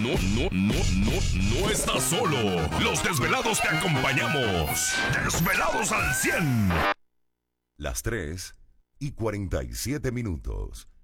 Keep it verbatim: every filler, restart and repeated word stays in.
no, no, no, no, no estás solo. Los desvelados te acompañamos. Desvelados al cien. Las tres y cuarenta y siete minutos.